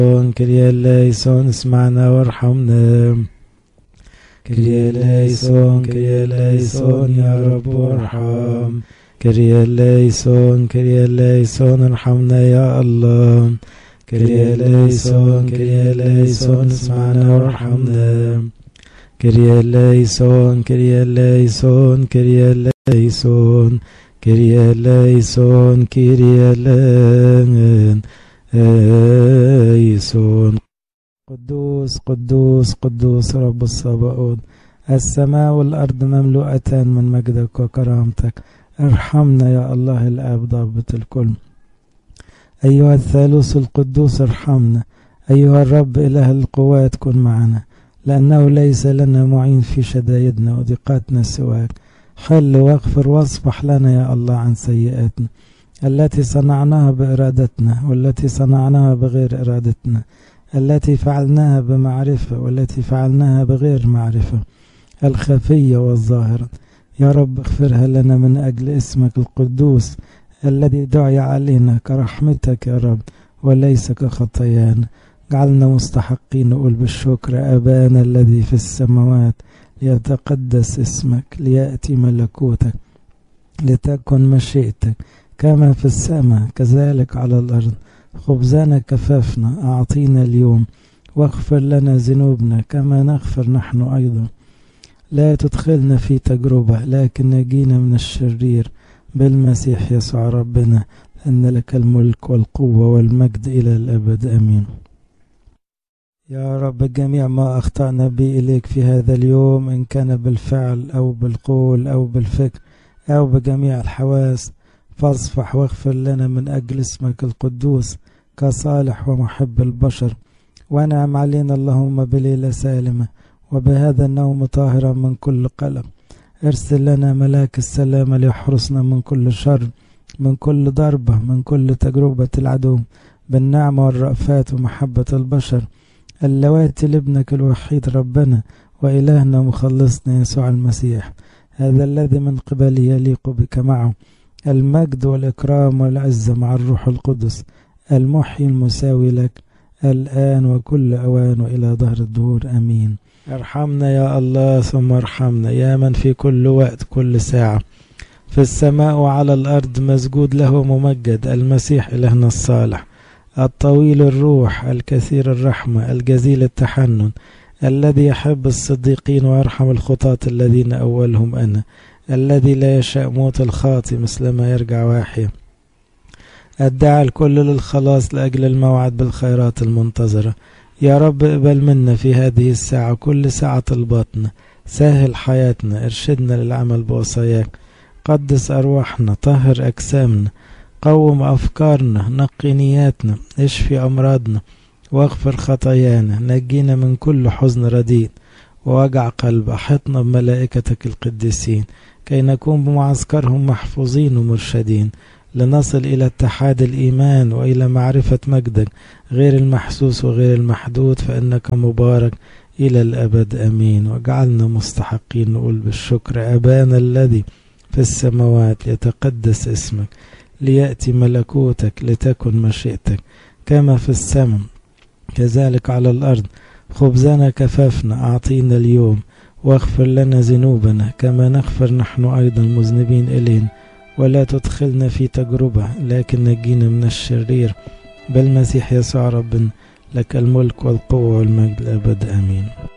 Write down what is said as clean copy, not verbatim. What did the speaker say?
كريا ليسون اسمعنا وارحمنا. كريا ليسون كريا ليسون يا رب وارحم. كريا ليسون كريا ليسون ارحمنا يا الله. كريا ليسون كريا ليسون اسمعنا وارحمنا. كريا ليسون كريا ليسون كريا ليسون كريا ليسون كريا ليسون. قدوس قدوس قدوس رب الصباؤوت، السماء والأرض مملوءتان من مجدك وكرامتك. ارحمنا يا الله الآب ضابط الكل. أيها الثالوث القدوس ارحمنا. أيها الرب إله القوات كن معنا، لأنه ليس لنا معين في شدائدنا وضيقاتنا سواك. حل واغفر واصفح لنا يا الله عن سيئاتنا التي صنعناها بإرادتنا والتي صنعناها بغير إرادتنا، التي فعلناها بمعرفة والتي فعلناها بغير معرفة، الخفية والظاهرة. يا رب اغفرها لنا من أجل اسمك القدوس الذي دعي علينا كرحمتك يا رب وليس كخطايانا. جعلنا مستحقين نقول بالشكر: أبانا الذي في السماوات ليتقدس اسمك، ليأتي ملكوتك، لتكن مشيئتك كما في السماء كذلك على الأرض. خبزنا كفافنا أعطينا اليوم، واغفر لنا ذنوبنا كما نغفر نحن أيضا. لا تدخلنا في تجربة لكن نجينا من الشرير، بالمسيح يسوع ربنا، أن لك الملك والقوة والمجد إلى الأبد آمين. يا رب جميع ما أخطأنا به إليك في هذا اليوم، إن كان بالفعل أو بالقول أو بالفكر أو بجميع الحواس، فاصفح واغفر لنا من أجل اسمك القدوس كصالح ومحب البشر. وانعم علينا اللهم بليلة سالمة وبهذا النوم طاهرا من كل قلق. ارسل لنا ملاك السلام ليحرسنا من كل شر، من كل ضربة، من كل تجربة العدو، بالنعمة والرأفات ومحبة البشر اللواتي لابنك الوحيد ربنا وإلهنا مخلصنا يسوع المسيح، هذا الذي من قبله يليق بك معه المجد والإكرام والعزة مع الروح القدس المحيي المساوي لك الآن وكل أوان وإلى ظهر الدهور آمين. ارحمنا يا الله ثم ارحمنا، يا من في كل وقت كل ساعة في السماء وعلى الأرض مسجود له ممجد، المسيح إلهنا الصالح الطويل الروح الكثير الرحمة الجزيل التحنن، الذي يحب الصديقين ويرحم الخطاة الذين أولهم أنا، الذي لا يشاء موت الخاطي مثلما يرجع واحيا، الداعي الكل للخلاص لأجل الموعد بالخيرات المنتظرة. يا رب اقبل منا في هذه الساعة كل ساعة الباطنة، سهل حياتنا، ارشدنا للعمل بوصاياك، قدس أرواحنا، طهر أجسامنا، قوم أفكارنا، نقي نياتنا، اشفي أمراضنا واغفر خطايانا، نجينا من كل حزن رديء ووجع قلب، أحطنا بملائكتك القديسين كي نكون بمعسكرهم محفوظين ومرشدين، لنصل إلى اتحاد الإيمان وإلى معرفة مجدك غير المحسوس وغير المحدود، فإنك مبارك إلى الأبد آمين. وجعلنا مستحقين نقول بالشكر: أبانا الذي في السماوات ليتقدس اسمك، ليأتي ملكوتك، لتكن مشيئتك كما في السماء كذلك على الأرض. خبزنا كفافنا أعطينا اليوم، واغفر لنا ذنوبنا كما نغفر نحن أيضا مذنبين إلينا، ولا تدخلنا في تجربة لكن نجينا من الشرير، بالمسيح يسوع ربنا، لك الملك والقوة والمجد الأبد آمين.